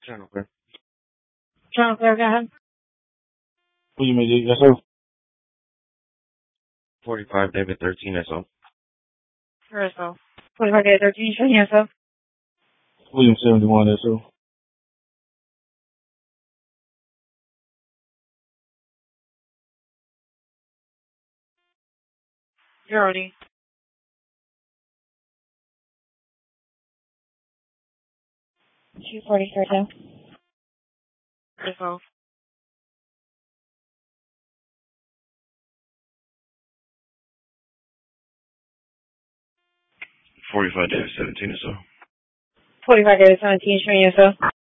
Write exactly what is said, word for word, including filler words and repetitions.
Channel clear. Channel clear, go ahead. William, yes, sir. forty-five David thirteen S O. For S O. forty-five David thirteen, showing S O. William, seventy-one, S O. Zero D. two forty-three, two. S O. forty-five David seventeen S O. forty-five David seventeen, showing S O.